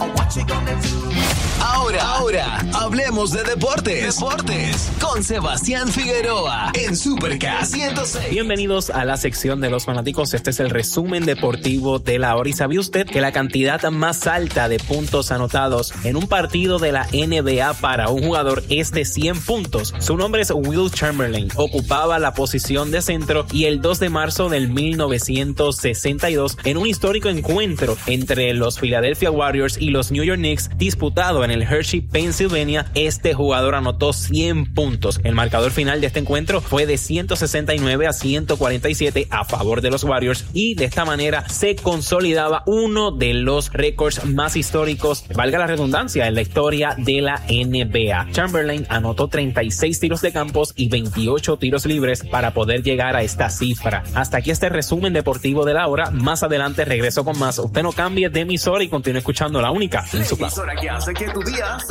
Ahora, hablemos de deportes con Sebastián Figueroa en Supercast 106. Bienvenidos a la sección de los fanáticos. Este es el resumen deportivo de la hora. ¿Y sabía usted que la cantidad más alta de puntos anotados en un partido de la NBA para un jugador es de 100 puntos? Su nombre es Wilt Chamberlain. Ocupaba la posición de centro y el 2 de marzo del 1962, en un histórico encuentro entre los Philadelphia Warriors y los New York Knicks disputado en el Hershey, Pennsylvania, este jugador anotó 100 puntos. El marcador final de este encuentro fue de 169-147 a favor de los Warriors, y de esta manera se consolidaba uno de los récords más históricos, valga la redundancia, en la historia de la NBA. Chamberlain anotó 36 tiros de campos y 28 tiros libres para poder llegar a esta cifra. Hasta aquí este resumen deportivo de la hora. Más adelante regreso con más. Usted no cambie de emisora y continúe escuchando la única en su casa. Que hace que tu día